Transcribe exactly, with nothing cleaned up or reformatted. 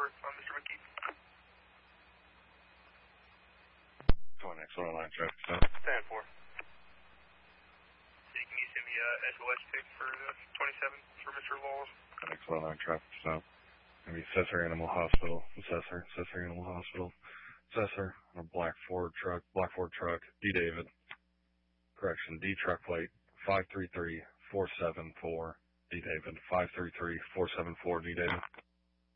over on Mister McKee. Going next on the line, traffic stop. Stand for. So can you send me a S O S pic for the twenty-seven for Mister Laws? Going next on the line, traffic stop. Maybe Assessor Animal Hospital. Assessor, Assessor Animal Hospital. Assessor on a black Ford truck, black Ford truck, D. David. Correction, D truck plate, five three three four seven four, D. David, five three three four seven four, D. David.